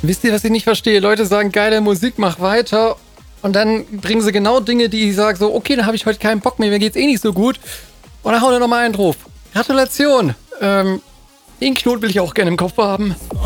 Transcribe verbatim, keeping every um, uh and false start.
Wisst ihr, was ich nicht verstehe? Leute sagen, geile Musik, mach weiter. Und dann bringen sie genau Dinge, die ich sage, so, okay, da habe ich heute keinen Bock mehr, mir geht's eh nicht so gut. Und dann hauen wir nochmal einen drauf. Gratulation. Ähm, den Knoten will ich auch gerne im Kopf haben.